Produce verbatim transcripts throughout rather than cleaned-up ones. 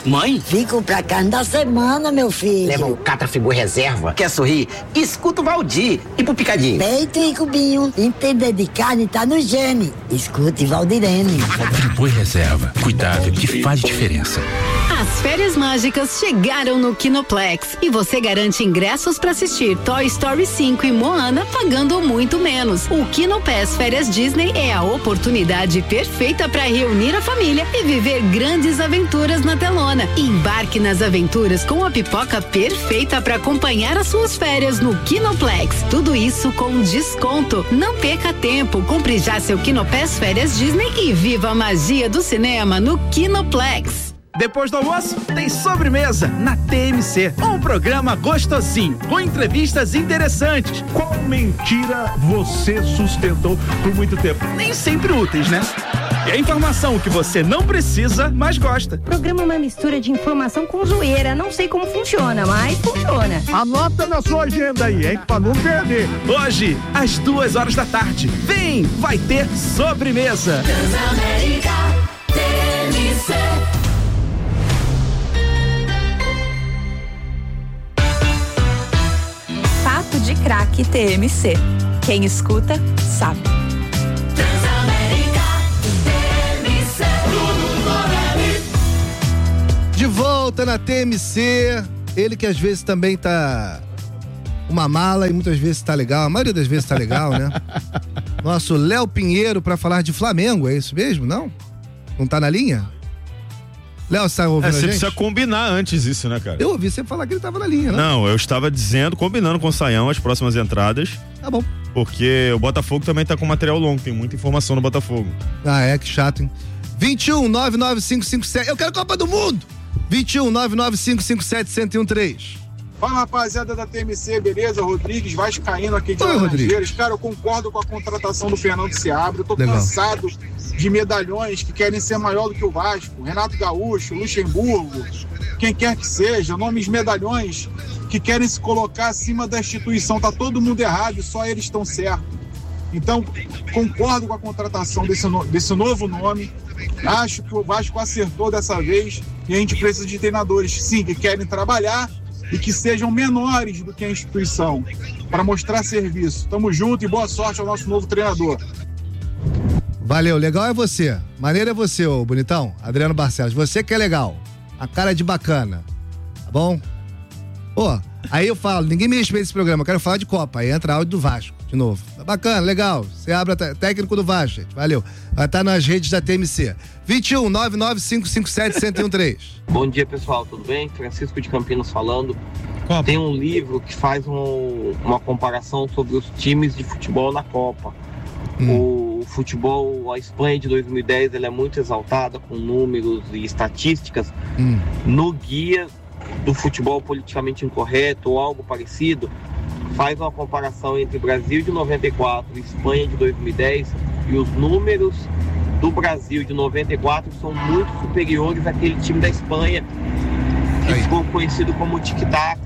Mãe? Fico pra carne da semana, meu filho. Leva um Catrafigo Reserva. Quer sorrir? Escuta o Valdir. E pro picadinho? Peito e cubinho. Entender de carne tá no gene. Escute Valdirene. Friboi Reserva. Cuidado que faz diferença. As férias mágicas chegaram no Kinoplex e você garante ingressos para assistir Toy Story cinco e Moana pagando muito menos. O Kinopass Férias Disney é a oportunidade perfeita para reunir a família e viver grandes aventuras na telona. Embarque nas aventuras com a pipoca perfeita para acompanhar as suas férias no Kinoplex. Tudo isso com desconto. Não perca tempo, compre já seu Kinopass Férias Disney e viva a magia do cinema no Kinoplex. Depois do almoço, tem sobremesa na T M C. Um programa gostosinho, com entrevistas interessantes. Qual mentira você sustentou por muito tempo? Nem sempre úteis, né? E a informação que você não precisa, mas gosta. O programa é uma mistura de informação com zoeira. Não sei como funciona, mas funciona. Anota na sua agenda aí, hein? Pra não perder. Hoje, às duas horas da tarde. Vem, vai ter sobremesa. Transamérica T M C. Papo de Craque T M C. Quem escuta, sabe. Transamérica T M C. De volta na T M C. Ele que às vezes também tá uma mala e muitas vezes tá legal. A maioria das vezes tá legal, né? Nosso Léo Pinheiro pra falar de Flamengo, é isso mesmo? Não? Não tá na linha? Léo, você tá ouvindo é, a você gente? precisa combinar antes isso, né, cara? Eu ouvi você falar que ele tava na linha, né? Não, eu estava dizendo, combinando com o Saião as próximas entradas. Tá bom. Porque o Botafogo também tá com material longo, tem muita informação no Botafogo. Ah, é, que chato, hein? vinte e um, nove nove cinco cinco sete, eu quero Copa do Mundo! vinte e um, nove nove cinco cinco sete, um zero um três. Fala, rapaziada da T M C, beleza? Rodrigues, vascaíno aqui de Oi, Laranjeiras. Cara, eu concordo com a contratação do Fernando Seabra. Eu tô Legal. cansado de medalhões que querem ser maior do que o Vasco. Renato Gaúcho, Luxemburgo, quem quer que seja, nomes medalhões que querem se colocar acima da instituição. Tá todo mundo errado e só eles estão certos. Então, concordo com a contratação desse, no, desse novo nome. Acho que o Vasco acertou dessa vez e a gente precisa de treinadores, sim, que querem trabalhar e que sejam menores do que a instituição, para mostrar serviço. Tamo junto e boa sorte ao nosso novo treinador. Valeu, legal é você. Maneiro é você, ô bonitão. Adriano Barcelos, você que é legal. A cara de bacana. Tá bom? Pô, aí eu falo, ninguém me respeita esse programa, eu quero falar de Copa. Aí entra áudio do Vasco, de novo. Tá bacana, legal. Você abre a técnico do Vasco, gente. Valeu. Vai estar nas redes da T M C. vinte e um, nove nove cinco cinco sete, um zero um três. Bom dia, pessoal, tudo bem? Francisco de Campinas falando. Copa. Tem um livro que faz um, uma comparação sobre os times de futebol na Copa. Hum. O futebol, a Espanha de dois mil e dez, ela é muito exaltada com números e estatísticas. Hum. No guia do futebol politicamente incorreto ou algo parecido, faz uma comparação entre Brasil de noventa e quatro e Espanha de dois mil e dez, e os números do Brasil de noventa e quatro são muito superiores àquele time da Espanha, que Aí. ficou conhecido como tic-tac.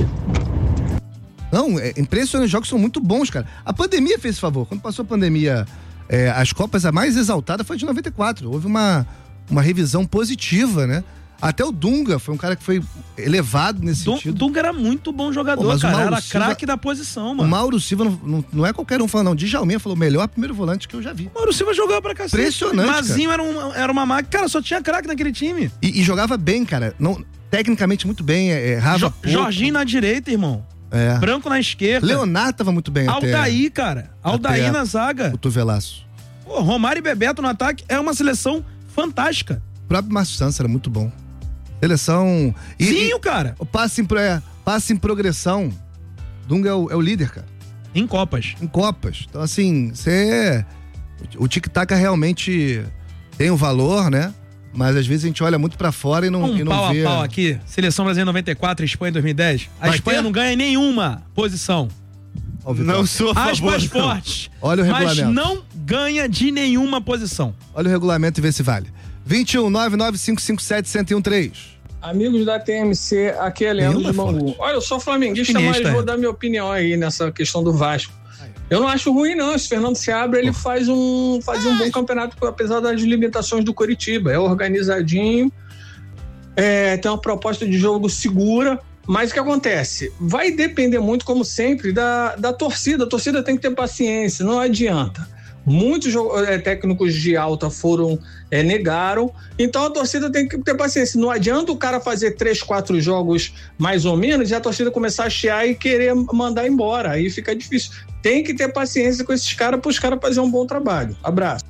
Não, é impressionante, os jogos são muito bons, cara. A pandemia fez esse favor. Quando passou a pandemia, é, as Copas, a mais exaltada foi a de noventa e quatro. Houve uma, uma revisão positiva, né? Até o Dunga foi um cara que foi elevado nesse Dun, sentido. Dunga era muito bom jogador, Pô, cara. Era craque da posição, mano. O Mauro Silva, não, não, não é qualquer um falando, não. Djalminha falou, melhor primeiro volante que eu já vi. O Mauro Silva jogava pra cacete. Impressionante, Mazinho era, um, era uma máquina. Cara, só tinha craque naquele time. E, e jogava bem, cara. Não, tecnicamente muito bem, errava jo, pouco. Jorginho na direita, irmão. É. Branco na esquerda. Leonardo tava muito bem até. Aldair, cara. Aldair na zaga. O Tovelaço. Pô, Romário e Bebeto no ataque é uma seleção fantástica. O próprio Márcio Santos era muito bom. Seleção... E, Sim, e, cara. O passe em, é, passe em progressão. Dunga é o, é o líder, cara. Em Copas. Em Copas. Então, assim, você... O tic-tac realmente tem um valor, né? Mas às vezes a gente olha muito pra fora e não, um e não pau vê... a pau aqui. Seleção brasileira noventa e quatro, Espanha dois mil e dez. A Vai Espanha ter? não ganha nenhuma posição. Não sou a favor, Aspas não. fortes. Olha o regulamento. Mas não ganha de nenhuma posição. Olha o regulamento e vê se vale. vinte e um, nove nove cinco cinco sete, um zero um três. Amigos da T M C, aqui é Leandro de Bangu. Olha, eu sou flamenguista, Finista, mas vou é. dar minha opinião aí nessa questão do Vasco. Eu não acho ruim, não. Esse Fernando Seabra, ele faz um, faz um bom campeonato, apesar das limitações do Coritiba. É organizadinho, é, tem uma proposta de jogo segura, mas o que acontece? Vai depender muito, como sempre, da, da torcida. A torcida tem que ter paciência, não adianta. Muitos é, técnicos de alta foram, é, negaram, então a torcida tem que ter paciência. Não adianta o cara fazer três, quatro jogos mais ou menos e a torcida começar a chiar e querer mandar embora, aí fica difícil. Tem que ter paciência com esses caras para os caras fazerem um bom trabalho. Abraço.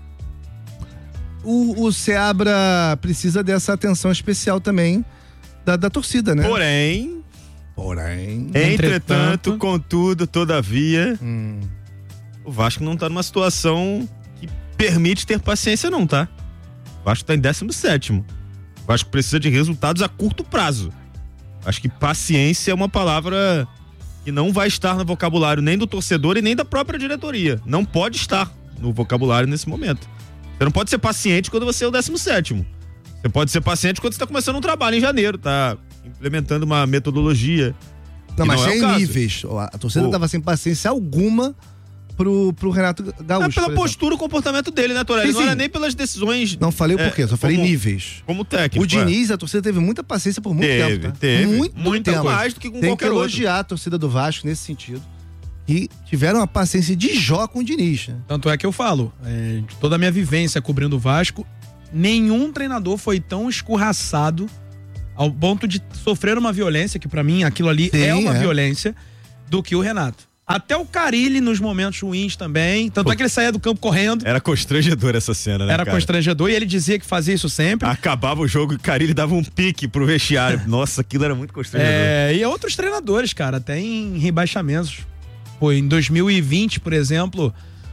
O, o Seabra precisa dessa atenção especial também da, da torcida, né? Porém, porém, entretanto, entretanto contudo, todavia, hum. o Vasco não tá numa situação que permite ter paciência não, tá? O Vasco tá em décimo sétimo. O Vasco precisa de resultados a curto prazo. Acho que paciência é uma palavra que não vai estar no vocabulário nem do torcedor e nem da própria diretoria. Não pode estar no vocabulário nesse momento. Você não pode ser paciente quando você é o décimo sétimo. Você pode ser paciente quando você tá começando um trabalho em janeiro, tá implementando uma metodologia. Não, mas não é é em caso. níveis. A torcida Pô. tava sem paciência alguma pro, pro Renato Gaúcho. É pela postura, o comportamento dele, né, Torelli? Sim, não sim. era nem pelas decisões. Não falei o é, porquê, só falei como, níveis. Como técnico. O Diniz, a torcida teve muita paciência por muito teve, tempo, tá? Teve, muito muito tempo. mais do que com Tem qualquer que outro. elogiar a torcida do Vasco nesse sentido. E tiveram uma paciência de Jó com o Diniz, né? Tanto é que eu falo, é, de toda a minha vivência cobrindo o Vasco, nenhum treinador foi tão escorraçado ao ponto de sofrer uma violência, que pra mim aquilo ali Sim, é uma é. violência, do que o Renato. Até o Carille nos momentos ruins também, tanto Pô, é que ele saía do campo correndo. Era constrangedor essa cena, né, Era cara? constrangedor e ele dizia que fazia isso sempre. Acabava o jogo e o Carille dava um pique pro vestiário. Nossa, aquilo era muito constrangedor. É, e outros treinadores, cara, até em rebaixamentos. Pô, em dois mil e vinte, por exemplo,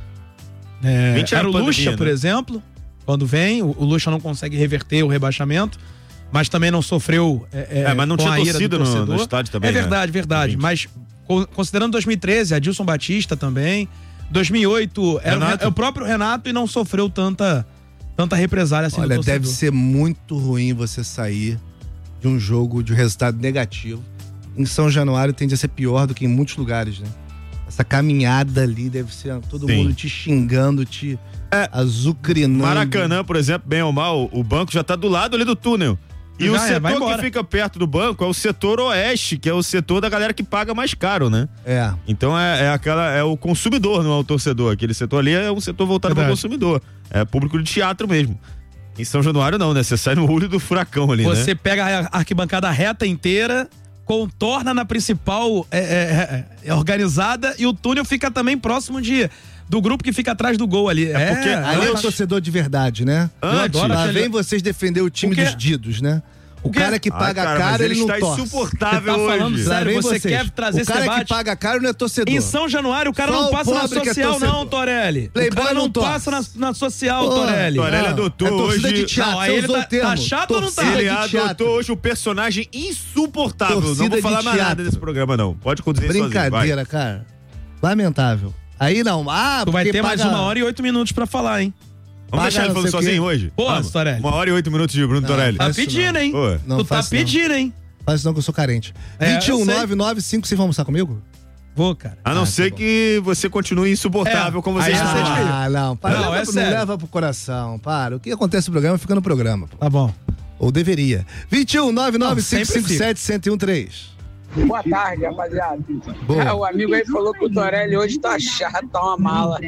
é, vinte era o pandemia, Lucha, né? por exemplo, quando vem, o, o Lucha não consegue reverter o rebaixamento, mas também não sofreu é, É, mas não com tinha a ira torcida do no- torcedor. no estádio também, É né? verdade, verdade, mas co- considerando dois mil e treze, Adilson Batista também, dois mil e oito era o, Renato. é o próprio Renato e não sofreu tanta, tanta represália assim do Olha, torcedor. deve ser muito ruim você sair de um jogo de resultado negativo. Em São Januário tende a ser pior do que em muitos lugares, né? Essa caminhada ali deve ser todo Sim. mundo te xingando, te azucrinando. Maracanã, por exemplo, bem ou mal, o banco já tá do lado ali do túnel. E Já o é, vai setor embora. que fica perto do banco é o setor oeste, que é o setor da galera que paga mais caro, né? É. Então é, é aquela, é o consumidor, não é o torcedor. Aquele setor ali é um setor voltado para o Verdade. consumidor. É público de teatro mesmo. Em São Januário não, né? Você sai no olho do furacão ali, Você né? pega a arquibancada reta inteira, contorna na principal é, é, é, organizada e o túnel fica também próximo de, do grupo que fica atrás do gol ali. É, Porque aí é o torcedor de verdade, né? Antes. Lá aquele- vem vocês defender o time O quê? dos Didos, né? O quê? cara que Ai, paga cara, caro, mas ele, ele não está torce. insuportável Você tá falando hoje. Lá sério, vem você vocês. quer trazer o esse cara debate? que paga caro não é torcedor. Em São Januário, o cara Só não o passa na pobre que é social, torcedor. não, Torelli. Playboy o cara não, não torce. passa na, na social, Pô, Torelli. Torelli Ah, adotou é torcida hoje- de teatro, Não, aí você ele usou tá- o termo. tá chato ou não tá? Torcida Ele de teatro. adotou hoje um personagem insuportável. Torcida não vou de falar mais nada teatro. desse programa, não. Pode conduzir sozinho, vai. Brincadeira, cara. Lamentável. Aí não. Ah, Tu vai porque ter mais paga- uma hora e oito minutos pra falar, hein? Vamos Paga deixar ele não falando sei o quê. sozinho hoje? Pô, Vamos. Torelli. Uma hora e oito minutos de Bruno Não, Torelli. Tá Isso pedindo, não. hein? Pô. Não tu tá faço não. pedindo, hein? Faz isso não que eu sou carente. É, vinte e um, eu sei. nove nove cinco, vocês vão almoçar comigo? Vou, cara. A não Ah, ser tá bom. que você continue insuportável É, como você aí está. você diz. Ah, não. Para, Não, não, é leva, não sério. leva pro coração. Para. O que acontece no programa fica no programa. Pô. Tá bom. Ou deveria. vinte e um, nove nove cinco Não, sempre cinco sete, um zero um três. Boa tarde, rapaziada. Boa. Ah, o amigo aí falou que o Torelli hoje tá chato, tá uma mala.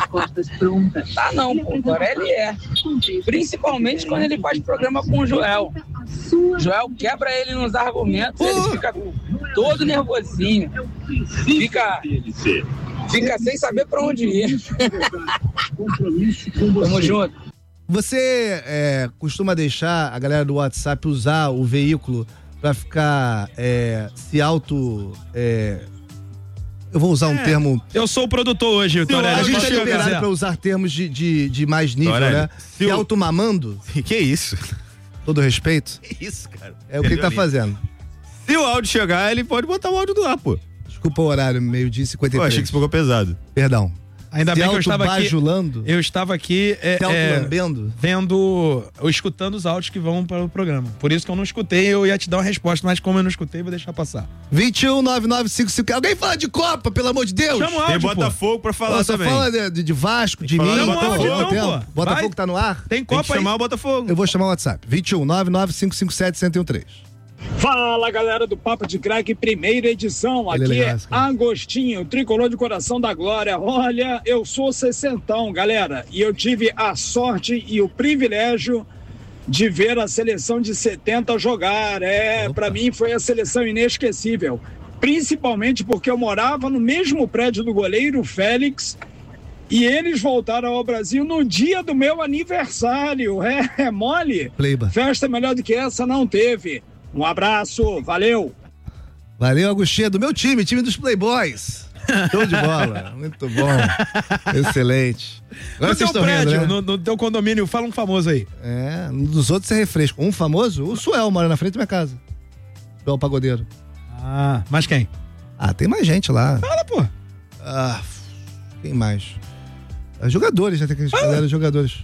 Tá não, pô, o Torelli é. Principalmente quando ele faz programa com o Joel. O Joel quebra ele nos argumentos, ele fica todo nervosinho. Fica, fica sem saber pra onde ir. Tamo junto. Você é, costuma deixar a galera do WhatsApp usar o veículo pra ficar é, se auto... é, eu vou usar um É, termo... Eu sou o produtor hoje, Torelli. A gente Posso é liberado dizer? pra usar termos de, de, de mais nível, Torelli, né? se Se o- automamando, Que isso? todo respeito, Que isso, cara? é o que ele tá Perdeu a fazendo. linha. Se o áudio chegar, ele pode botar o áudio do ar, pô. Desculpa o horário, meio-dia e cinquenta e Pô, três. achei que você ficou pesado. Perdão. Ainda Se bem que eu estava aqui. autobajulando? Eu estava aqui. É, Se é, autolambendo? vendo. Ou escutando os áudios que vão para o programa. Por isso que eu não escutei, eu ia te dar uma resposta, mas como eu não escutei, vou deixar passar. vinte e um, nove nove cinco cinco. Alguém fala de Copa, pelo amor de Deus! Chama o áudio, Tem pô. Botafogo pra falar Ó, só também. fala de, de Vasco, de Tem que mim. falar do Botafogo, Botafogo, tempo. não, pô. Botafogo Vai. tá no ar? Tem Tem Copa que aí. chamar o Botafogo. Eu vou chamar o WhatsApp. vinte e um, nove nove cinco cinco sete, um zero um três. Fala, galera do Papo de Craque, primeira edição. Ele é Aqui legal, é esse cara. Agostinho, tricolor de coração da glória. Olha, eu sou sessentão, galera, e eu tive a sorte e o privilégio de ver a seleção de setenta jogar. É, pra mim foi a seleção inesquecível, principalmente porque eu morava no mesmo prédio do goleiro Félix e eles voltaram ao Brasil no dia do meu aniversário. É, é mole? Pleiba. Festa melhor do que essa não teve. Um abraço, valeu! Valeu, Agostinho, do meu time, time dos Playboys. Show de bola, muito bom. Excelente. Agora No vocês teu estão rindo, prédio, né? no, no teu condomínio, fala um famoso aí. É, um dos outros é refresco. Um famoso, o Suel mora na frente da minha casa. Suel Pagodeiro. Ah, mas quem? Ah, tem mais gente lá. Fala, pô. Ah, quem mais? Ah, jogadores, já tem aqueles galera, jogadores.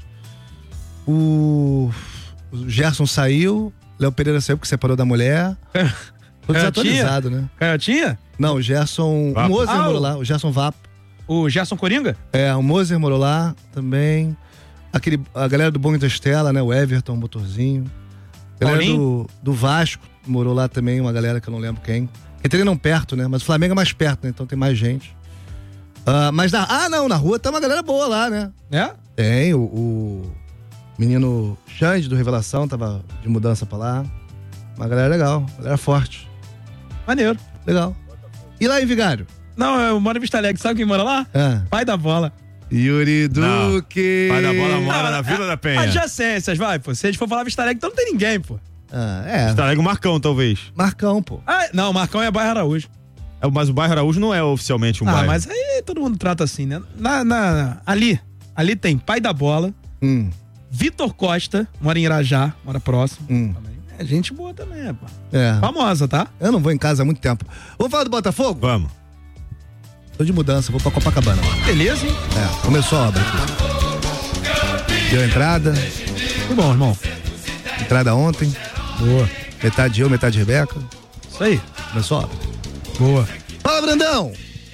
O... o Gerson saiu, Léo Pereira saiu porque separou da mulher. Tô desatualizado, né? Canhotinha? Não, o Gerson. Vapo. O Moser Ah, morou o- lá, o Gerson Vapo. O Gerson Coringa? É, o Moser morou lá também. Aquele, a galera do Bom Interestela, né? O Everton, o Motorzinho. A galera Paulinho? do, do Vasco morou lá também, uma galera que eu não lembro quem. Que treinam perto, né? Mas o Flamengo é mais perto, né? Então tem mais gente. Ah, mas na. Ah, não, na rua tá uma galera boa lá, né? É? Tem, o, o menino Xande do Revelação tava de mudança pra lá. Uma galera legal, uma galera forte. Maneiro. Legal. E lá em Vigário? Não, eu moro em Vista Alegre. Sabe quem mora lá? Ah. Pai da bola. Yuri Duque. Pai da bola mora na Vila da Penha. Adjacências, vai, pô. Se a gente for falar Vista Alegre, então não tem ninguém, pô. Ah, é. Vista Alegre, o Marcão, talvez. Marcão, pô. Ah, não, Marcão é bairro Araújo. É, mas o bairro Araújo não é oficialmente um ah, bairro. mas aí todo mundo trata assim, né? Na, na- ali, ali tem Pai da Bola, Hum, Vitor Costa, mora em Irajá, mora próximo. hum. É gente boa também, pô. É. Famosa, tá? Eu não vou em casa há muito tempo. Vamos falar do Botafogo? Vamos. Tô de mudança, vou pra Copacabana. Beleza, hein? É, começou a obra aqui. Deu entrada. Que bom, irmão. Entrada ontem. Boa. Metade eu, metade Rebeca. Isso aí. Começou a obra. Boa. Fala, Brandão!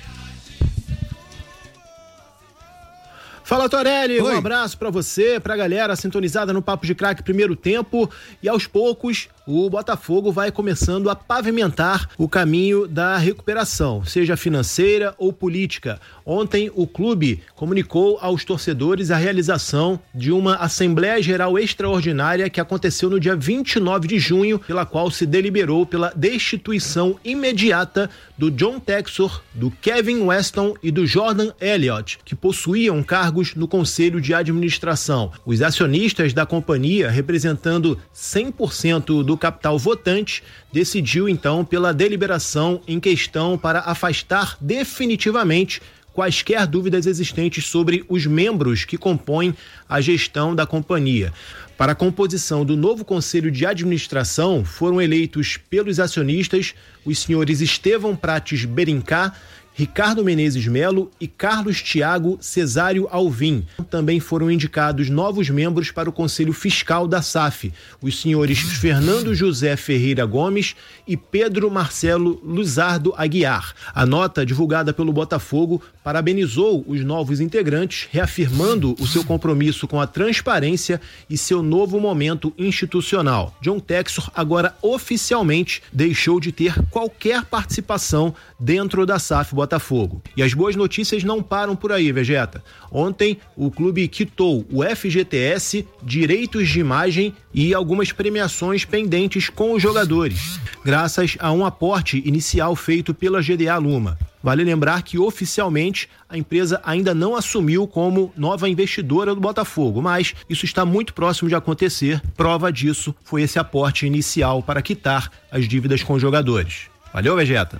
Fala, Torelli, Oi. um abraço pra você, pra galera sintonizada no Papo de Craque primeiro tempo, e aos poucos o Botafogo vai começando a pavimentar o caminho da recuperação, seja financeira ou política. Ontem o clube comunicou aos torcedores a realização de uma Assembleia Geral Extraordinária que aconteceu no dia vinte e nove de junho, pela qual se deliberou pela destituição imediata do John Textor, do Kevin Weston e do Jordan Elliott, que possuíam cargos no Conselho de Administração. Os acionistas da companhia, representando cem por cento do capital votante, decidiu então pela deliberação em questão para afastar definitivamente quaisquer dúvidas existentes sobre os membros que compõem a gestão da companhia. Para a composição do novo Conselho de Administração, foram eleitos pelos acionistas os senhores Estevão Prates Berincá, Ricardo Menezes Melo e Carlos Thiago Cesário Alvim. Também foram indicados novos membros para o Conselho Fiscal da S A F, os senhores Fernando José Ferreira Gomes e Pedro Marcelo Luzardo Aguiar. A nota divulgada pelo Botafogo parabenizou os novos integrantes, reafirmando o seu compromisso com a transparência e seu novo momento institucional. John Textor agora oficialmente deixou de ter qualquer participação dentro da S A F Botafogo. E as boas notícias não param por aí, Vegeta. Ontem, o clube quitou o F G T S, direitos de imagem e algumas premiações pendentes com os jogadores, graças a um aporte inicial feito pela G D A Luma. Vale lembrar que, oficialmente, a empresa ainda não assumiu como nova investidora do Botafogo, mas isso está muito próximo de acontecer. Prova disso foi esse aporte inicial para quitar as dívidas com os jogadores. Valeu, Vegeta?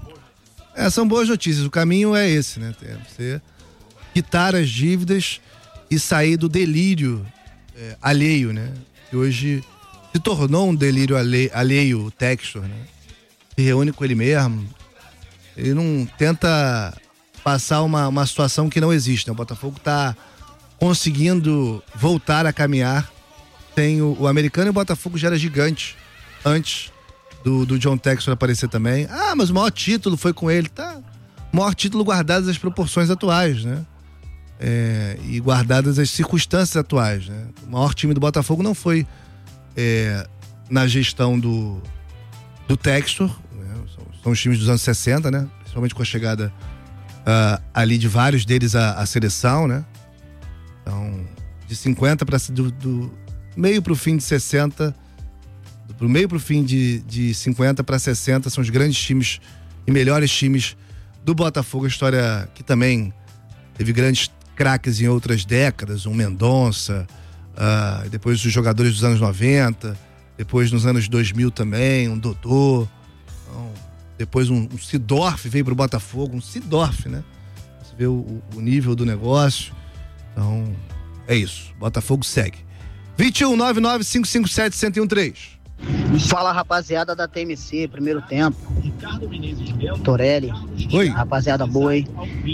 É, são boas notícias. O caminho é esse, né? É você quitar as dívidas e sair do delírio é, alheio, né? Que hoje se tornou um delírio alheio, alheio o Textor, né? Se reúne com ele mesmo. Ele não tenta passar uma, uma situação que não existe, né? O Botafogo tá conseguindo voltar a caminhar. Tem o, o americano e o Botafogo já era gigante antes do, do John Textor aparecer também. Ah, mas o maior título foi com ele, tá? O maior título guardadas as proporções atuais, né? É, e guardadas as circunstâncias atuais, né? O maior time do Botafogo não foi é, na gestão do, do Textor, né? são, são os times dos anos sessenta, né? Principalmente com a chegada uh, ali de vários deles à, à seleção, né? Então, de cinquenta para do, do meio pro fim de sessenta, do meio pro fim de, de cinquenta para sessenta são os grandes times e melhores times do Botafogo. A história que também teve grandes craques em outras décadas, um Mendonça, uh, depois os jogadores dos anos noventa, depois nos anos dois mil também, um Dodô, então, depois um, um Sidorf veio pro Botafogo, um Sidorf, né? Você vê o, o nível do negócio. Então, é isso. Botafogo segue. vinte e um, nove nove cinco cinco sete, um zero um três. Fala, rapaziada da T M C, primeiro tempo. Torelli. Oi. Rapaziada boa aí.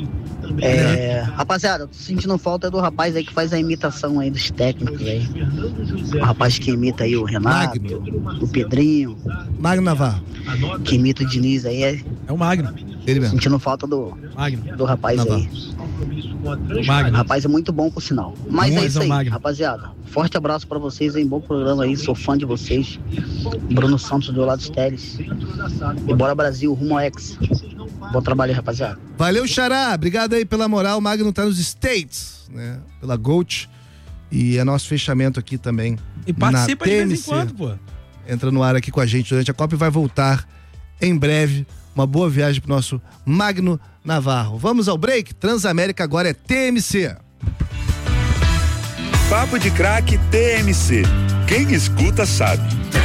É, rapaziada, tô sentindo falta do rapaz aí que faz a imitação aí dos técnicos aí. O rapaz que imita aí o Renato, Magno. O Pedrinho. Magno Navarro. Que imita o Diniz aí. É, é o Magno. Ele mesmo. Sentindo falta do, Magno. do rapaz Navarro. aí. O Magno. O rapaz é muito bom, por sinal. Mas Não, é isso aí, Magno. rapaziada. Forte abraço pra vocês aí, bom programa aí. Sou fã de vocês. Bruno Santos do Lado Teles. E bora Brasil, rumo ao X. Bom trabalho aí, rapaziada. Valeu, Xará. Obrigado aí pela moral. O Magno tá nos States, né? Pela Gold. E é nosso fechamento aqui também. E participa na de T M C. vez em quando, pô. Entra no ar aqui com a gente durante a Copa e vai voltar em breve. Uma boa viagem pro nosso Magno Navarro. Vamos ao break? Transamérica agora é T M C. Papo de Craque T M C. Quem escuta sabe.